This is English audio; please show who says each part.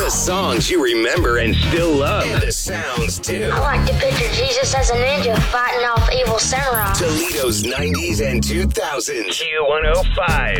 Speaker 1: The songs you remember and still love. And the sounds, too.
Speaker 2: I like to picture Jesus as a ninja fighting off evil samurai.
Speaker 1: Toledo's 90s and 2000s. Q105.